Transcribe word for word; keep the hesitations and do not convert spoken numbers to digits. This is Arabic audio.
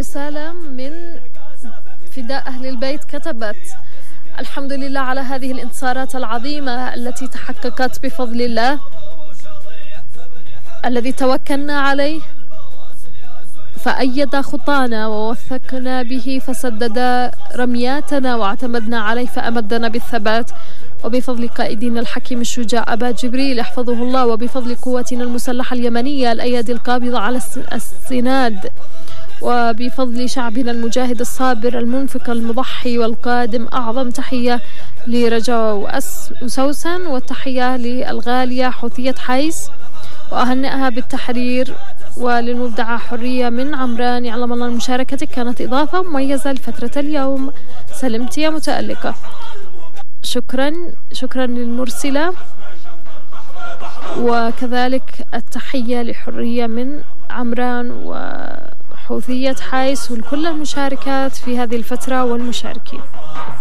رسالة من فداء أهل البيت كتبت: الحمد لله على هذه الانتصارات العظيمة التي تحققت بفضل الله الذي توكلنا عليه فأيد خطانا ووثقنا به فسدد رمياتنا واعتمدنا عليه فأمدنا بالثبات، وبفضل قائدنا الحكيم الشجاع أبا جبريل يحفظه الله، وبفضل قواتنا المسلحة اليمنية الأيادي القابضة على السناد، وبفضل شعبنا المجاهد الصابر المنفق المضحي والقادم. أعظم تحية لرجاء وسوسن، والتحية للغالية حوثية حيس، وأهنئها بالتحرير، وللمبدعة حرية من عمران. يعلم الله مشاركتك كانت إضافة مميزة لفترة اليوم. سلمت يا متألقة. شكرا شكرا للمرسلة، وكذلك التحية لحرية من عمران وحوثية حيس ولكل المشاركات في هذه الفترة والمشاركين.